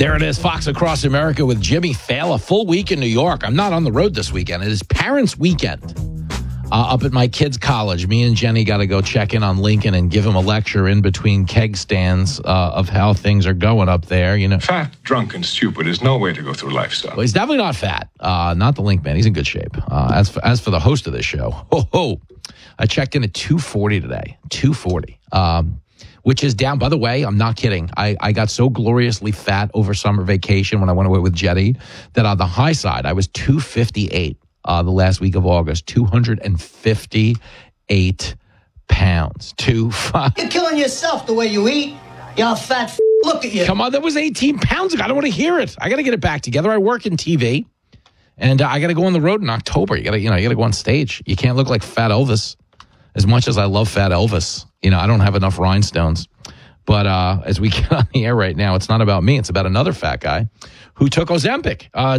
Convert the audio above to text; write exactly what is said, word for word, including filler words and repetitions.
There it is, Fox Across America with Jimmy Failla. Full week in New York. I'm not on the road this weekend. It is Parents' Weekend uh, up at my kids' college. Me and Jenny got to go check in on Lincoln and give him a lecture in between keg stands uh, of how things are going up there. You know, fat, drunk, and stupid is no way to go through life, son. Well, he's definitely not fat. Uh, not the Link Man. He's in good shape. Uh, as for, as for the host of this show, ho ho, I checked in at two forty today. two forty. Um, which is down. By the way, I'm not kidding. I, I got so gloriously fat over summer vacation when I went away with Jetty that on the high side, I was two fifty-eight uh, the last week of August. two fifty-eight pounds. Two five. You're killing yourself the way you eat. Y'all fat f- Look at you. Come on, that was eighteen pounds ago. I don't want to hear it. I got to get it back together. I work in T V, and uh, I got to go on the road in October. You got to, you know, you got to go on stage. You can't look like Fat Elvis. As much as I love Fat Elvis, you know, I don't have enough rhinestones. But uh, as we get on the air right now, it's not about me. It's about another fat guy who took Ozempic. Uh,